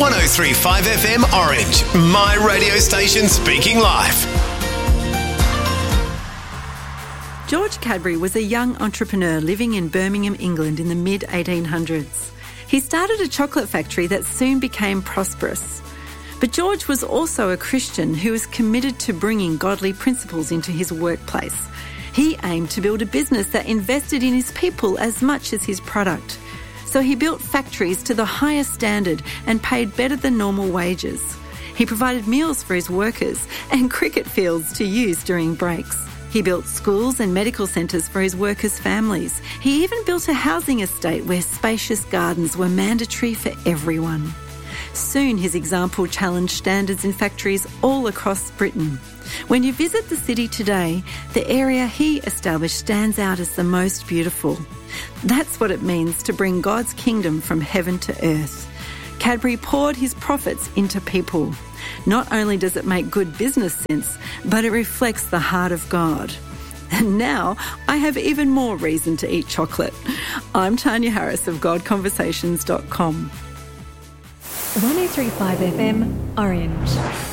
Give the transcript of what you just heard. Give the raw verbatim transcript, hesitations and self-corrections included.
one oh three point five F M Orange, my radio station speaking life. George Cadbury was a young entrepreneur living in Birmingham, England in the mid eighteen hundreds. He started a chocolate factory that soon became prosperous. But George was also a Christian who was committed to bringing godly principles into his workplace. He aimed to build a business that invested in his people as much as his product. So he built factories to the highest standard and paid better than normal wages. He provided meals for his workers and cricket fields to use during breaks. He built schools and medical centres for his workers' families. He even built a housing estate where spacious gardens were mandatory for everyone. Soon his example challenged standards in factories all across Britain. When you visit the city today, the area he established stands out as the most beautiful. That's what it means to bring God's kingdom from heaven to earth. Cadbury poured his profits into people. Not only does it make good business sense, but it reflects the heart of God. And now I have even more reason to eat chocolate. I'm Tanya Harris of God Conversations dot com. one oh three point five F M Orange.